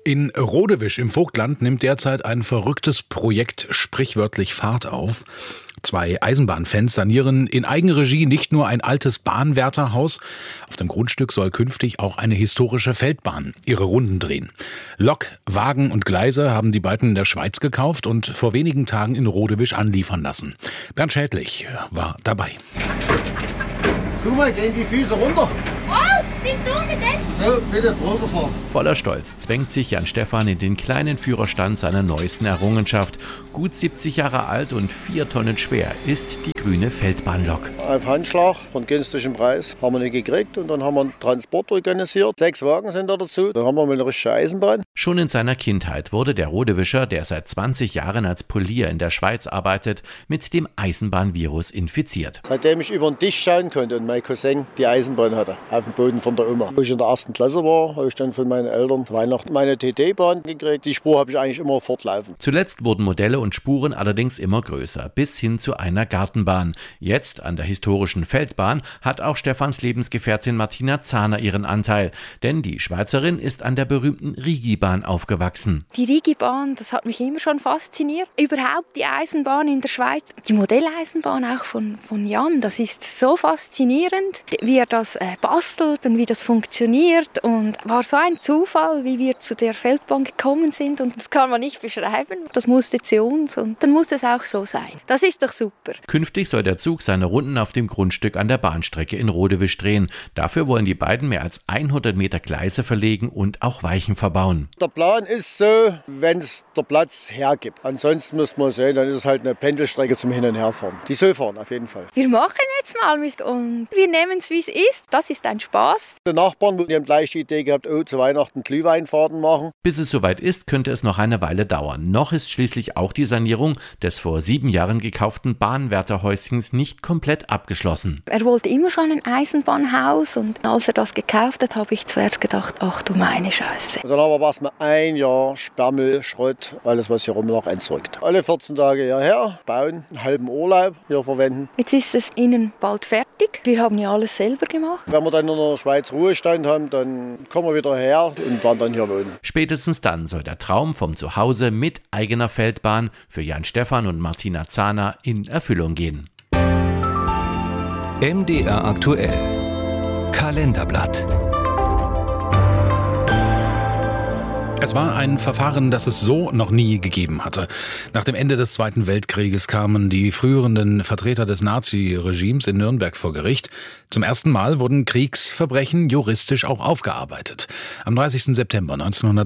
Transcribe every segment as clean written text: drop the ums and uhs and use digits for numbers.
In Rodewisch im Vogtland nimmt derzeit ein verrücktes Projekt sprichwörtlich Fahrt auf. 2 Eisenbahnfans sanieren in Eigenregie nicht nur ein altes Bahnwärterhaus. Auf dem Grundstück soll künftig auch eine historische Feldbahn ihre Runden drehen. Lok, Wagen und Gleise haben die beiden in der Schweiz gekauft und vor wenigen Tagen in Rodewisch anliefern lassen. Bernd Schädlich war dabei. Guck mal, gehen die Füße runter. Oh, sind zugedeckt. So, bitte, Probe fahren. Voller Stolz zwängt sich Jan Stephan in den kleinen Führerstand seiner neuesten Errungenschaft. Gut 70 Jahre alt und 4 Tonnen schwer ist die grüne Feldbahnlok. Auf Handschlag von günstigem Preis haben wir nicht gekriegt und dann haben wir einen Transport organisiert. 6 Wagen sind da dazu. Dann haben wir mal eine richtige Eisenbahn. Schon in seiner Kindheit wurde der Rodewischer, der seit 20 Jahren als Polier in der Schweiz arbeitet, mit dem Eisenbahnvirus infiziert. Seitdem ich über den Tisch schauen konnte und mein Cousin die Eisenbahn hatte, auf dem Boden von der Oma. Als ich in der 1. Klasse war, habe ich dann von meinen Eltern Weihnachten meine TT-Bahn gekriegt. Die Spur habe ich eigentlich immer fortlaufen. Zuletzt wurden Modelle und Spuren allerdings immer größer, bis hin zu einer Gartenbahn. Jetzt an der historischen Feldbahn hat auch Stephans Lebensgefährtin Martina Zahner ihren Anteil. Denn die Schweizerin ist an der berühmten Rigibahn aufgewachsen. Die Rigibahn, das hat mich immer schon fasziniert. Überhaupt die Eisenbahn in der Schweiz, die Modelleisenbahn auch von Jan, das ist so faszinierend, wie er das bastelt und wie das funktioniert. Und war so ein Zufall, wie wir zu der Feldbahn gekommen sind. Und das kann man nicht beschreiben. Das musste zu uns und dann muss es auch so sein. Das ist doch super. Künftig soll der Zug seine Runden auf dem Grundstück an der Bahnstrecke in Rodewisch drehen. Dafür wollen die beiden mehr als 100 Meter Gleise verlegen und auch Weichen verbauen. Der Plan ist so, wenn es der Platz hergibt. Ansonsten muss man sehen, dann ist es halt eine Pendelstrecke zum Hin- und Herfahren. Die soll fahren, auf jeden Fall. Wir machen jetzt mal und wir nehmen es, wie es ist. Das ist ein Spaß. Die Nachbarn die haben gleich die Idee gehabt, zu Weihnachten Glühweinfahrten machen. Bis es soweit ist, könnte es noch eine Weile dauern. Noch ist schließlich auch die Sanierung des vor 7 Jahren gekauften Bahnwärterhäuschens nicht komplett abgeschlossen. Er wollte immer schon ein Eisenbahnhaus und als er das gekauft hat, habe ich zuerst gedacht, ach du meine Scheiße. Und dann haben wir erstmal ein Jahr Sperrmüll, Schrott, alles was hier rum noch entsorgt. Alle 14 Tage hierher, bauen, einen halben Urlaub hier verwenden. Jetzt ist es innen bald fertig. Wir haben ja alles selber gemacht. Wenn wir dann in der Schweiz Ruhestand haben, dann kommen wir wieder her und werden dann hier wohnen. Spätestens dann soll der Traum vom Zuhause mit eigener Feldbahn für Jan Stephan und Martina Zahner in Erfüllung gehen. MDR aktuell. Kalenderblatt. Es war ein Verfahren, das es so noch nie gegeben hatte. Nach dem Ende des Zweiten Weltkrieges kamen die früheren Vertreter des Naziregimes in Nürnberg vor Gericht. Zum ersten Mal wurden Kriegsverbrechen juristisch auch aufgearbeitet. Am 30. September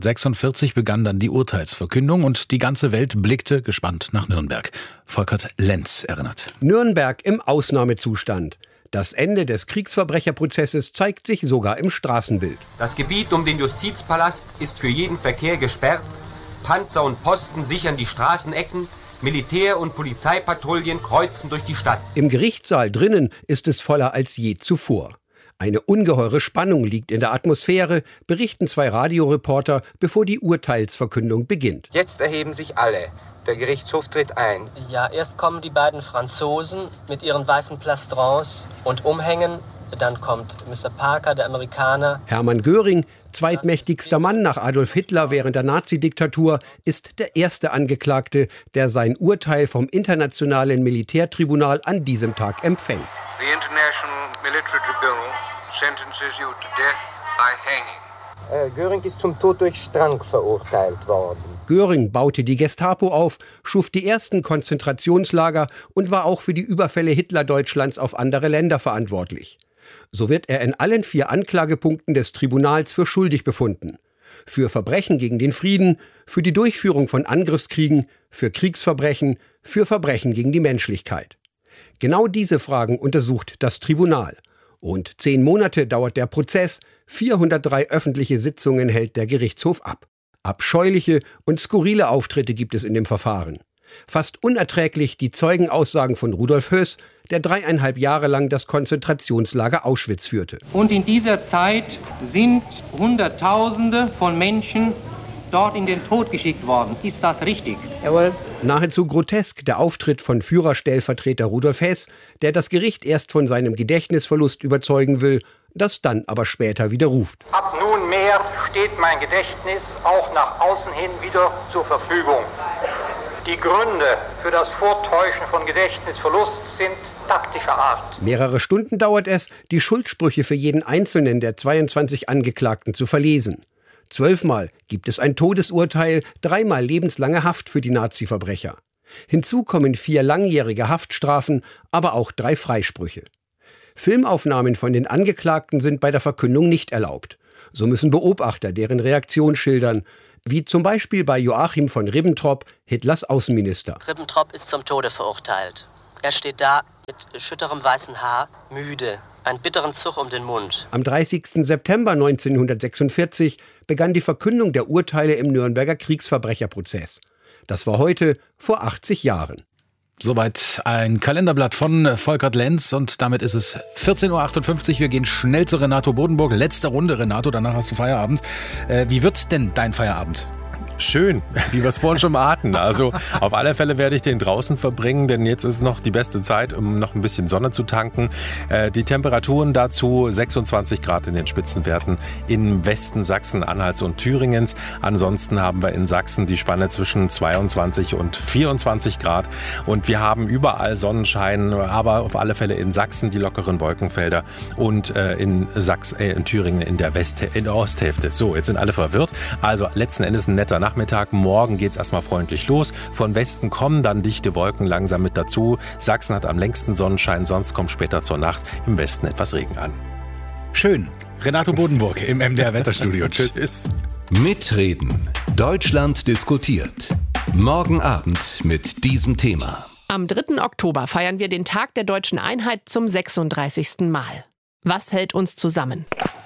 1946 begann dann die Urteilsverkündung und die ganze Welt blickte gespannt nach Nürnberg. Volkert Lenz erinnert. Nürnberg im Ausnahmezustand. Das Ende des Kriegsverbrecherprozesses zeigt sich sogar im Straßenbild. Das Gebiet um den Justizpalast ist für jeden Verkehr gesperrt. Panzer und Posten sichern die Straßenecken. Militär- und Polizeipatrouillen kreuzen durch die Stadt. Im Gerichtssaal drinnen ist es voller als je zuvor. Eine ungeheure Spannung liegt in der Atmosphäre, berichten 2 Radioreporter, bevor die Urteilsverkündung beginnt. Jetzt erheben sich alle. Der Gerichtshof tritt ein. Ja, erst kommen die beiden Franzosen mit ihren weißen Plastrons und Umhängen. Dann kommt Mr. Parker, der Amerikaner. Hermann Göring, zweitmächtigster Mann nach Adolf Hitler während der Nazidiktatur, ist der erste Angeklagte, der sein Urteil vom Internationalen Militärtribunal an diesem Tag empfängt. The International Military Tribunal sentences you to death by hanging. Göring ist zum Tod durch Strang verurteilt worden. Göring baute die Gestapo auf, schuf die ersten Konzentrationslager und war auch für die Überfälle Hitlerdeutschlands auf andere Länder verantwortlich. So wird er in allen 4 Anklagepunkten des Tribunals für schuldig befunden. Für Verbrechen gegen den Frieden, für die Durchführung von Angriffskriegen, für Kriegsverbrechen, für Verbrechen gegen die Menschlichkeit. Genau diese Fragen untersucht das Tribunal. Rund 10 Monate dauert der Prozess, 403 öffentliche Sitzungen hält der Gerichtshof ab. Abscheuliche und skurrile Auftritte gibt es in dem Verfahren. Fast unerträglich die Zeugenaussagen von Rudolf Höss, der 3,5 Jahre lang das Konzentrationslager Auschwitz führte. Und in dieser Zeit sind Hunderttausende von Menschen dort in den Tod geschickt worden. Ist das richtig? Jawohl. Nahezu grotesk der Auftritt von Führerstellvertreter Rudolf Hess, der das Gericht erst von seinem Gedächtnisverlust überzeugen will, das dann aber später widerruft. Ab nunmehr steht mein Gedächtnis auch nach außen hin wieder zur Verfügung. Die Gründe für das Vortäuschen von Gedächtnisverlust sind taktischer Art. Mehrere Stunden dauert es, die Schuldsprüche für jeden einzelnen der 22 Angeklagten zu verlesen. 12-mal gibt es ein Todesurteil, 3-mal lebenslange Haft für die Nazi-Verbrecher. Hinzu kommen 4 langjährige Haftstrafen, aber auch 3 Freisprüche. Filmaufnahmen von den Angeklagten sind bei der Verkündung nicht erlaubt. So müssen Beobachter deren Reaktion schildern, wie zum Beispiel bei Joachim von Ribbentrop, Hitlers Außenminister. Ribbentrop ist zum Tode verurteilt. Er steht da mit schütterem weißen Haar, müde, einen bitteren Zug um den Mund. Am 30. September 1946 begann die Verkündung der Urteile im Nürnberger Kriegsverbrecherprozess. Das war heute vor 80 Jahren. Soweit ein Kalenderblatt von Volkert Lenz und damit ist es 14.58 Uhr. Wir gehen schnell zu Renato Bodenburg. Letzte Runde, Renato, danach hast du Feierabend. Wie wird denn dein Feierabend? Schön, wie wir es vorhin schon mal hatten. Also auf alle Fälle werde ich den draußen verbringen, denn jetzt ist noch die beste Zeit, um noch ein bisschen Sonne zu tanken. Die Temperaturen dazu 26 Grad in den Spitzenwerten im Westen Sachsen-Anhalts und Thüringens. Ansonsten haben wir in Sachsen die Spanne zwischen 22 und 24 Grad. Und wir haben überall Sonnenschein, aber auf alle Fälle in Sachsen die lockeren Wolkenfelder und in Thüringen in der Osthälfte. So, jetzt sind alle verwirrt. Also letzten Endes ein netter Nachmittag. Morgen geht es erstmal freundlich los. Von Westen kommen dann dichte Wolken langsam mit dazu. Sachsen hat am längsten Sonnenschein, sonst kommt später zur Nacht im Westen etwas Regen an. Schön. Renato Bodenburg im MDR Wetterstudio. Tschüss. Mitreden. Deutschland diskutiert. Morgen Abend mit diesem Thema. Am 3. Oktober feiern wir den Tag der deutschen Einheit zum 36. Mal. Was hält uns zusammen?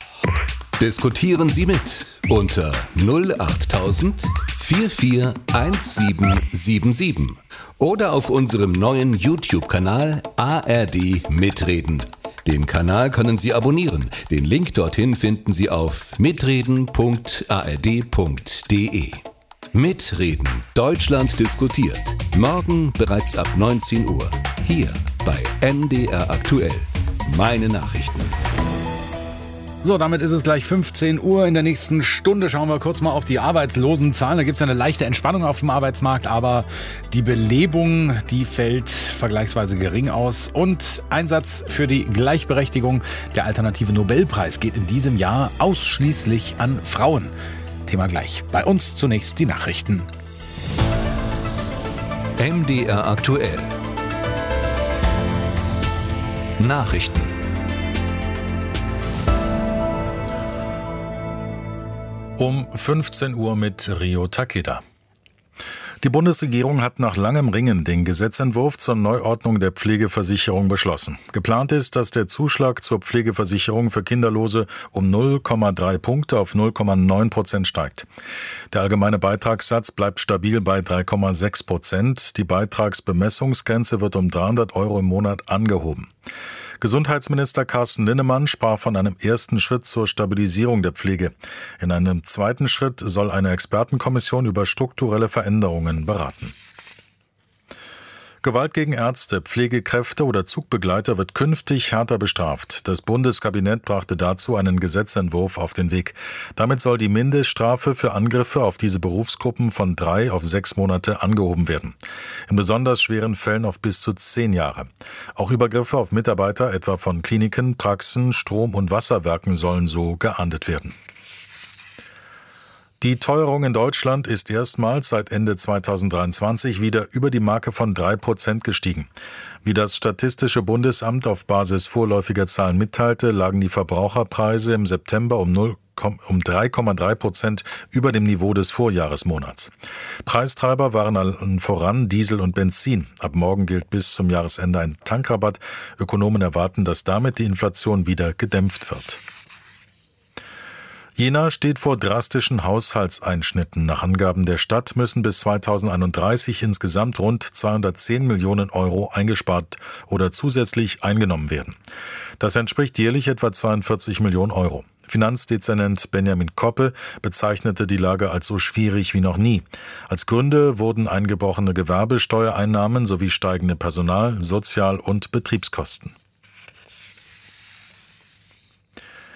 Diskutieren Sie mit unter 08000 441777 oder auf unserem neuen YouTube-Kanal ARD Mitreden. Den Kanal können Sie abonnieren. Den Link dorthin finden Sie auf mitreden.ard.de. Mitreden. Deutschland diskutiert. Morgen bereits ab 19 Uhr. Hier bei MDR aktuell. Meine Nachrichten. So, damit ist es gleich 15 Uhr. In der nächsten Stunde schauen wir kurz mal auf die Arbeitslosenzahlen. Da gibt es eine leichte Entspannung auf dem Arbeitsmarkt, aber die Belebung, die fällt vergleichsweise gering aus. Und Einsatz für die Gleichberechtigung, der alternative Nobelpreis, geht in diesem Jahr ausschließlich an Frauen. Thema gleich. Bei uns zunächst die Nachrichten. MDR aktuell. Nachrichten. Um 15 Uhr mit Rio Takeda. Die Bundesregierung hat nach langem Ringen den Gesetzentwurf zur Neuordnung der Pflegeversicherung beschlossen. Geplant ist, dass der Zuschlag zur Pflegeversicherung für Kinderlose um 0,3 Punkte auf 0,9% steigt. Der allgemeine Beitragssatz bleibt stabil bei 3,6%. Die Beitragsbemessungsgrenze wird um 300 € im Monat angehoben. Gesundheitsminister Carsten Linnemann sprach von einem ersten Schritt zur Stabilisierung der Pflege. In einem zweiten Schritt soll eine Expertenkommission über strukturelle Veränderungen beraten. Gewalt gegen Ärzte, Pflegekräfte oder Zugbegleiter wird künftig härter bestraft. Das Bundeskabinett brachte dazu einen Gesetzentwurf auf den Weg. Damit soll die Mindeststrafe für Angriffe auf diese Berufsgruppen von 3 auf 6 Monate angehoben werden. In besonders schweren Fällen auf bis zu 10 Jahre. Auch Übergriffe auf Mitarbeiter, etwa von Kliniken, Praxen, Strom- und Wasserwerken, sollen so geahndet werden. Die Teuerung in Deutschland ist erstmals seit Ende 2023 wieder über die Marke von 3% gestiegen. Wie das Statistische Bundesamt auf Basis vorläufiger Zahlen mitteilte, lagen die Verbraucherpreise im September um 3,3% über dem Niveau des Vorjahresmonats. Preistreiber waren allen voran Diesel und Benzin. Ab morgen gilt bis zum Jahresende ein Tankrabatt. Ökonomen erwarten, dass damit die Inflation wieder gedämpft wird. Jena steht vor drastischen Haushaltseinschnitten. Nach Angaben der Stadt müssen bis 2031 insgesamt rund 210 Millionen € eingespart oder zusätzlich eingenommen werden. Das entspricht jährlich etwa 42 Millionen €. Finanzdezernent Benjamin Koppe bezeichnete die Lage als so schwierig wie noch nie. Als Gründe wurden eingebrochene Gewerbesteuereinnahmen sowie steigende Personal-, Sozial- und Betriebskosten.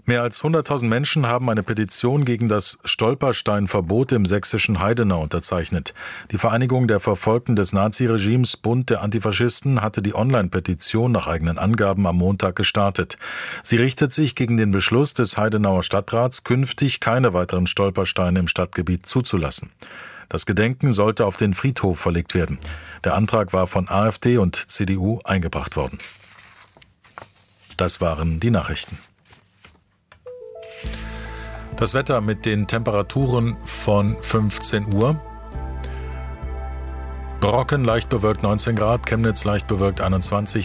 Mehr als 100.000 Menschen haben eine Petition gegen das Stolpersteinverbot im sächsischen Heidenau unterzeichnet. Die Vereinigung der Verfolgten des Naziregimes Bund der Antifaschisten hatte die Online-Petition nach eigenen Angaben am Montag gestartet. Sie richtet sich gegen den Beschluss des Heidenauer Stadtrats, künftig keine weiteren Stolpersteine im Stadtgebiet zuzulassen. Das Gedenken sollte auf den Friedhof verlegt werden. Der Antrag war von AfD und CDU eingebracht worden. Das waren die Nachrichten. Das Wetter mit den Temperaturen von 15 Uhr. Brocken leicht bewölkt 19 Grad, Chemnitz leicht bewölkt 21,